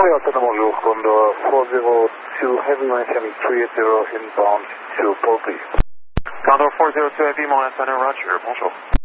Oui, Antenne, bonjour. Condor 402 Heavy Maintaining 380 inbound to Pole, please. Condor 402 Heavy, Montana Center, Roger, bonjour.